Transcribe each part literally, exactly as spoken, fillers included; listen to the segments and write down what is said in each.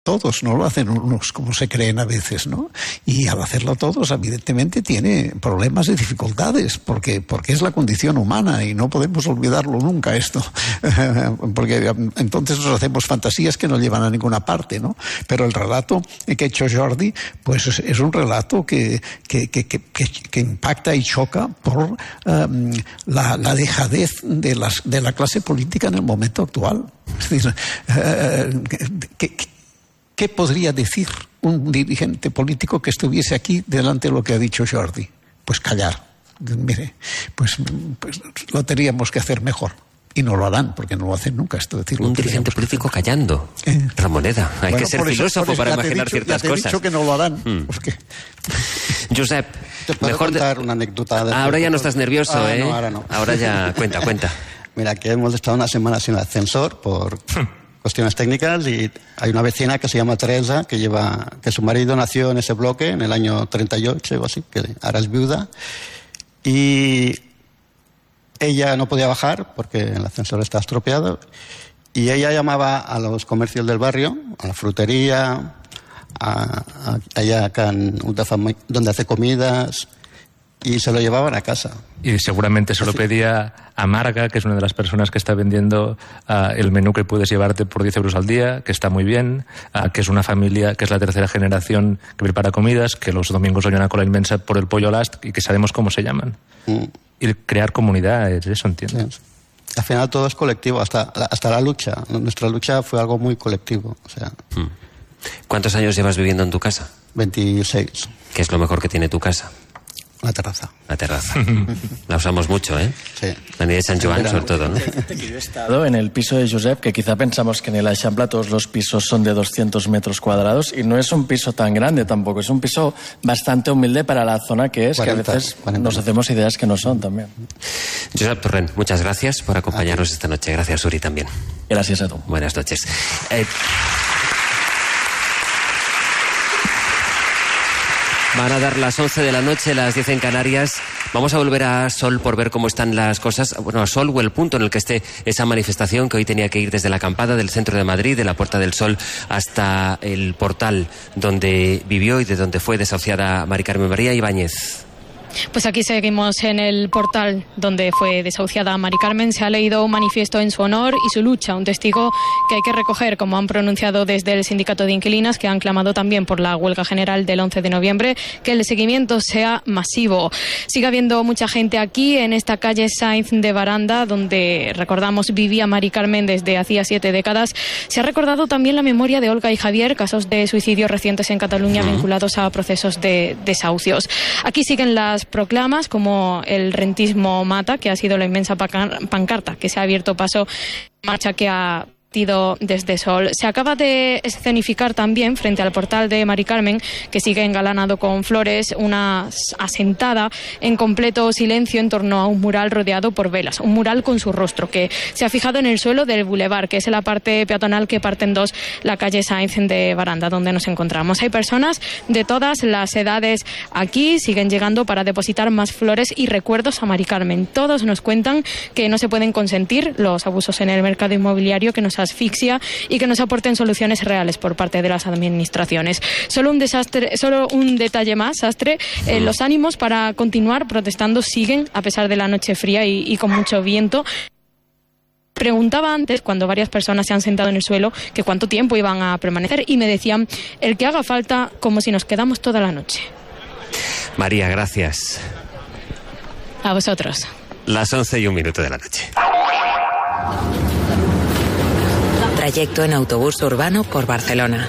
todos, no lo hacen unos como se creen a veces, ¿no? Y al hacerlo todos, evidentemente tiene problemas y dificultades, porque, porque es la condición humana y no podemos olvidarlo nunca esto, porque entonces nos hacemos fantasías que no llevan a ninguna parte, ¿no? Pero el relato que ha hecho Jordi, pues es, es un relato que, que, que, que, que impacta y choca por um, la, la dejadez de, las, de la clase política en el momento actual. Es decir, uh, que, que ¿qué podría decir un dirigente político que estuviese aquí delante de lo que ha dicho Jordi? Pues callar. Mire, pues, pues lo tendríamos que hacer mejor. Y no lo harán, porque no lo hacen nunca. Esto decir, un dirigente político callando. Eh. Ramoneda, hay bueno, que ser filósofo para imaginar dicho, ciertas ya te he cosas. dicho que no lo harán. Mm. Pues que... Josep, ¿te puedo mejor contar de... una anécdota? De ahora ya no estás nervioso, ah, ¿eh? No, ahora no. Ahora ya, cuenta, cuenta. Mira, que hemos estado una semana sin ascensor por... cuestiones técnicas, y hay una vecina que se llama Teresa, que lleva, que su marido nació en ese bloque en el año treinta y ocho o así, que ahora es viuda, y ella no podía bajar porque el ascensor está estropeado, y ella llamaba a los comercios del barrio, a la frutería, a, a, allá acá en, donde hace comidas, y se lo llevaban a casa. Y seguramente se lo pedía a Marga, que es una de las personas que está vendiendo uh, el menú que puedes llevarte por diez euros al día, que está muy bien, uh, que es una familia, que es la tercera generación que prepara comidas, que los domingos hay una cola inmensa por el pollo last y que sabemos cómo se llaman. Mm. Y crear comunidad, eso entiendo. Sí. Al final todo es colectivo, hasta, hasta la lucha. Nuestra lucha fue algo muy colectivo. O sea. Mm. ¿Cuántos años llevas viviendo en tu casa? veintiséis. ¿Qué es lo mejor que tiene tu casa? La terraza. La terraza. La usamos mucho, ¿eh? Sí. La niña de San Joan, sobre todo, ¿no? Yo he estado en el piso de Josep, que quizá pensamos que en el Eixample todos los pisos son de doscientos metros cuadrados, y no es un piso tan grande tampoco, es un piso bastante humilde para la zona que es, cuarenta, que a veces cuarenta. Nos hacemos ideas que no son también. Josep Torrent, muchas gracias por acompañarnos esta noche. Gracias, Uri, también. Gracias a tú. Buenas noches. Eh... Van a dar las once de la noche, las diez en Canarias. Vamos a volver a Sol por ver cómo están las cosas. Bueno, a Sol o el punto en el que esté esa manifestación, que hoy tenía que ir desde la acampada del centro de Madrid, de la Puerta del Sol, hasta el portal donde vivió y de donde fue desahuciada Mari Carmen. María Ibáñez. Pues aquí seguimos en el portal donde fue desahuciada Mari Carmen. Se ha leído un manifiesto en su honor y su lucha, un testigo que hay que recoger, como han pronunciado desde el Sindicato de Inquilinas, que han clamado también por la huelga general del once de noviembre, que el seguimiento sea masivo. Sigue habiendo mucha gente aquí en esta calle Sainz de Baranda, donde, recordamos, vivía Mari Carmen desde hacía siete décadas. Se ha recordado también la memoria de Olga y Javier, casos de suicidio recientes en Cataluña uh-huh. vinculados a procesos de desahucios. Aquí siguen las proclamas, como el rentismo mata, que ha sido la inmensa pancarta que se ha abierto paso, marcha que ha desde Sol. Se acaba de escenificar también frente al portal de Mari Carmen, que sigue engalanado con flores, una asentada en completo silencio en torno a un mural rodeado por velas, un mural con su rostro que se ha fijado en el suelo del bulevar, que es la parte peatonal que parte en dos la calle Sainz de Baranda, donde nos encontramos. Hay personas de todas las edades aquí, siguen llegando para depositar más flores y recuerdos a Mari Carmen. Todos nos cuentan que no se pueden consentir los abusos en el mercado inmobiliario, que nos asfixia, y que nos aporten soluciones reales por parte de las administraciones. Solo un desastre, solo un detalle más, Sastre, eh, los ánimos para continuar protestando siguen a pesar de la noche fría y, y con mucho viento. Preguntaba antes, cuando varias personas se han sentado en el suelo, que cuánto tiempo iban a permanecer, y me decían el que haga falta, como si nos quedamos toda la noche. María, gracias. A vosotros. Las once y un minuto de la noche. Trayecto en autobús urbano por Barcelona.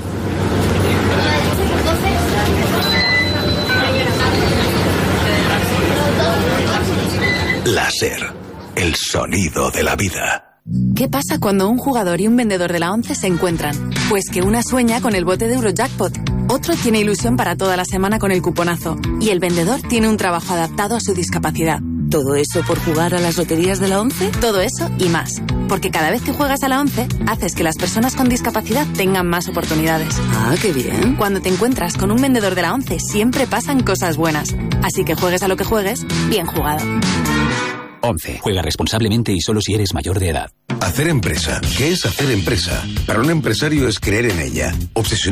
Láser, el sonido de la vida. ¿Qué pasa cuando un jugador y un vendedor de la ONCE se encuentran? Pues que una sueña con el bote de Eurojackpot, otro tiene ilusión para toda la semana con el cuponazo, y el vendedor tiene un trabajo adaptado a su discapacidad. ¿Todo eso por jugar a las loterías de la ONCE? Todo eso y más. Porque cada vez que juegas a la ONCE, haces que las personas con discapacidad tengan más oportunidades. Ah, qué bien. Cuando te encuentras con un vendedor de la ONCE, siempre pasan cosas buenas. Así que juegues a lo que juegues, bien jugado. once. Juega responsablemente y solo si eres mayor de edad. Hacer empresa. ¿Qué es hacer empresa? Para un empresario es creer en ella, obsesionarse